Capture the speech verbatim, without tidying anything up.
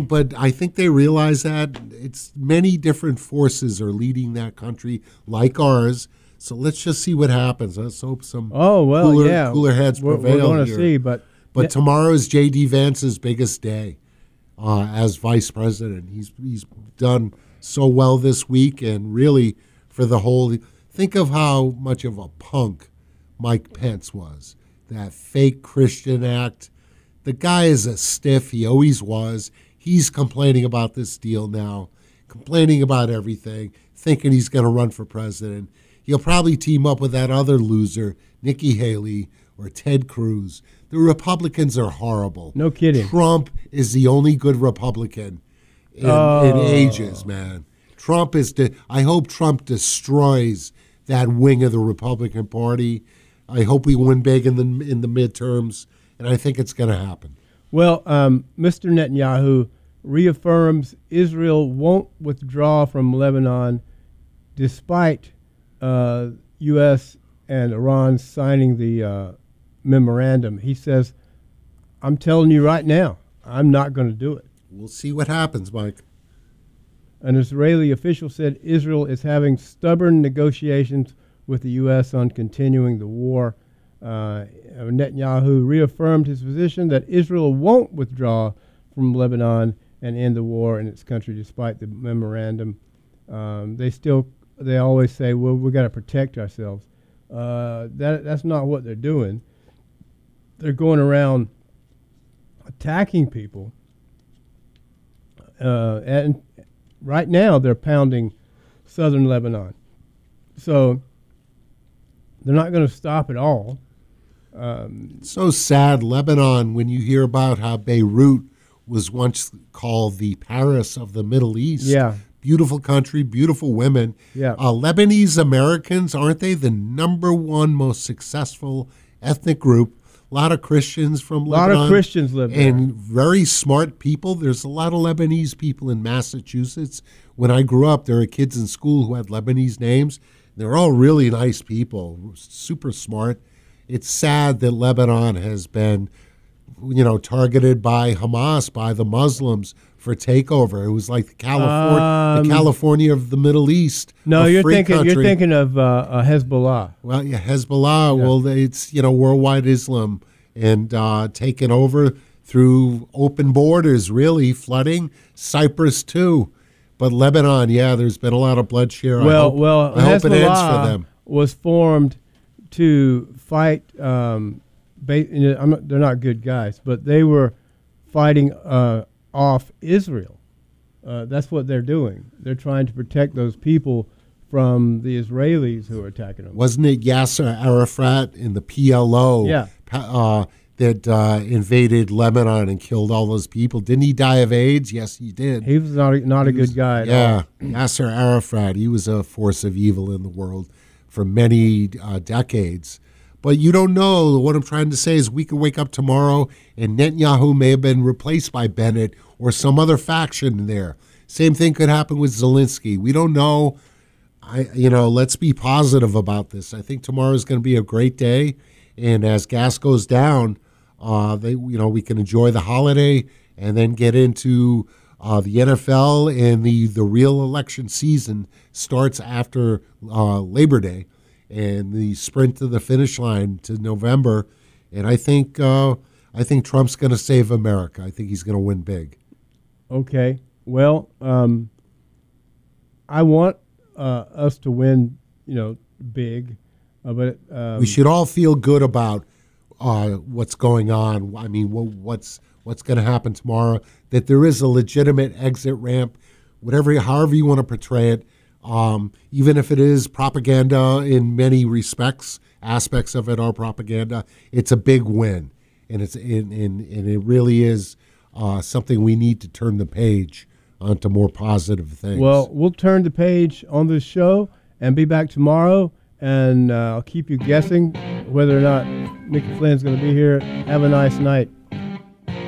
but I think they realize that it's many different forces are leading that country, like ours. So let's just see what happens. Let's hope some oh well, cooler, yeah, cooler heads we're, prevail. We're going to here. see, but but th- tomorrow is J D. Vance's biggest day uh, as vice president. He's he's done so well this week, and really for the whole. Think of how much of a punk Mike Pence was. That fake Christian act. The guy is a stiff. He always was. He's complaining about this deal now, complaining about everything, thinking he's going to run for president. He'll probably team up with that other loser, Nikki Haley or Ted Cruz. The Republicans are horrible. No kidding. Trump is the only good Republican in, oh. in ages, man. Trump is. De- I hope Trump destroys that wing of the Republican Party. I hope we win big in the in the midterms, and I think it's going to happen. Well, um, Mister Netanyahu reaffirms Israel won't withdraw from Lebanon despite uh, U S and Iran signing the uh, memorandum. He says, I'm telling you right now, I'm not going to do it. We'll see what happens, Mike. An Israeli official said Israel is having stubborn negotiations with the U S on continuing the war. Uh, Netanyahu reaffirmed his position that Israel won't withdraw from Lebanon and end the war in its country despite the memorandum. Um, they still, they always say, well, we got to protect ourselves. Uh, that that's not what they're doing. They're going around attacking people. Uh, and right now they're pounding southern Lebanon. So they're not going to stop at all. Um, it's so sad, Lebanon, when you hear about how Beirut was once called the Paris of the Middle East. Yeah. Beautiful country, beautiful women. Yeah. Uh, Lebanese Americans, aren't they the number one most successful ethnic group? A lot of Christians from Lebanon. A lot of Christians live there. And very smart people. There's a lot of Lebanese people in Massachusetts. When I grew up, there were kids in school who had Lebanese names. They're all really nice people, super smart. It's sad that Lebanon has been, you know, targeted by Hamas, by the Muslims for takeover. It was like the California, um, the California of the Middle East. No, you're thinking country. you're thinking of uh, uh, Hezbollah. Well, yeah, Hezbollah. Yeah. Well, it's you know worldwide Islam and uh, taken over through open borders, really flooding Cyprus too. But Lebanon, yeah, there's been a lot of bloodshed. Well, I hope, well, I hope it ends for Hezbollah them. Was formed to fight. Um, ba- you know, I'm not, they're not good guys, but they were fighting uh, off Israel. Uh, that's what they're doing. They're trying to protect those people from the Israelis who are attacking them. Wasn't it Yasser Arafat in the P L O? Yeah. Uh, that uh, invaded Lebanon and killed all those people. Didn't he die of AIDS? Yes, he did. He was not a, not he a good was, guy at yeah, all. Yasser Arafat, he was a force of evil in the world for many uh, decades. But you don't know. What I'm trying to say is we could wake up tomorrow and Netanyahu may have been replaced by Bennett or some other faction there. Same thing could happen with Zelensky. We don't know. I, you know, let's be positive about this. I think tomorrow is going to be a great day. And as gas goes down, uh, they, you know, we can enjoy the holiday and then get into uh, the N F L, and the, the real election season starts after uh, Labor Day and the sprint to the finish line to November. And I think uh, I think Trump's going to save America. I think he's going to win big. Okay. Well, um, I want uh, us to win, you know, big. Uh, but um, we should all feel good about uh, what's going on. I mean, what's what's going to happen tomorrow? That there is a legitimate exit ramp, whatever, however you want to portray it. Um, even if it is propaganda in many respects, aspects of it are propaganda. It's a big win, and it's and and, and it really is uh, something we need to turn the page onto more positive things. Well, we'll turn the page on this show and be back tomorrow. And uh, I'll keep you guessing whether or not Mickey Flynn's going to be here. Have a nice night.